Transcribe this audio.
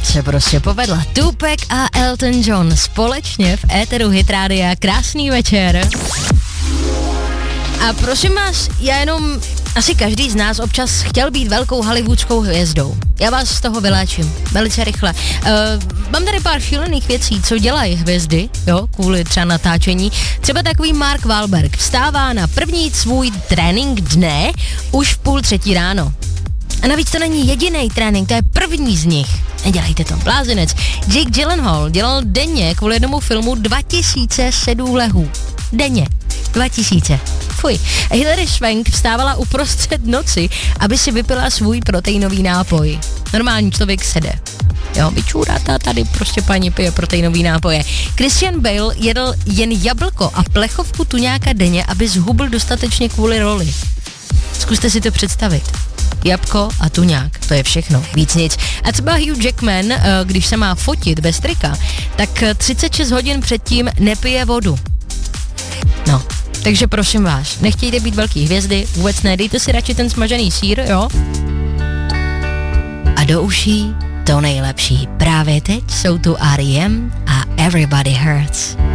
se prostě povedla. Tupac a Elton John společně v éteru Hit Rádia. Krásný večer. A prosím vás, já jenom, asi každý z nás občas chtěl být velkou hollywoodskou hvězdou. Já vás z toho vyléčím, velice rychle. Mám tady pár šílených věcí, co dělají hvězdy, jo, kvůli třeba natáčení. Třeba takový Mark Wahlberg vstává na první svůj trénink dne už v 2:30 ráno. A navíc to není jediný trénink, to je první z nich. Nedělejte to, blázinec. Jake Gyllenhaal dělal denně kvůli jednomu filmu 2007 lehů. Denně. 2000. Fuj. Hilary Swank vstávala uprostřed noci, aby si vypila svůj proteinový nápoj. Normální člověk sede. Jo, vyčůráta, tady prostě paní pije proteinový nápoje. Christian Bale jedl jen jablko a plechovku tuňáka denně, aby zhubl dostatečně kvůli roli. Zkuste si to představit. Jabko a tuňák, to je všechno, víc nic. A třeba Hugh Jackman, když se má fotit bez trika, tak 36 hodin předtím nepije vodu. No, takže prosím vás, nechtějte být velký hvězdy, vůbec ne, dejte si radši ten smažený sýr, jo? A do uší to nejlepší. Právě teď jsou tu R.E.M. a Everybody Hurts.